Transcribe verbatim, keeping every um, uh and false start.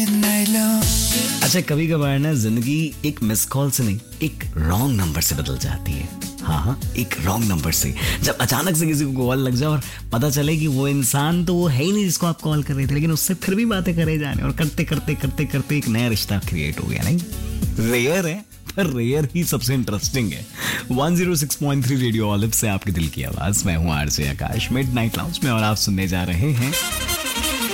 अच्छा, कभी कभार ना जिंदगी एक मिस कॉल से नहीं, एक रॉन्ग नंबर से बदल जाती है। हाँ हाँ एक रॉन्ग नंबर से। जब अचानक से किसी को कॉल लग जाए और पता चले कि वो इंसान तो वो है ही नहीं जिसको आप कॉल कर रहे थे, लेकिन उससे फिर भी बातें करे जाने और करते करते करते करते एक नया रिश्ता क्रिएट हो गया। नहीं, रेयर है पर रेयर ही सबसे इंटरेस्टिंग है। One zero six point three radio olive से आपके दिल की आवाज। मैं हूँ आरजे आकाश, मिडनाइट लाउंज में, और आप सुनने जा रहे हैं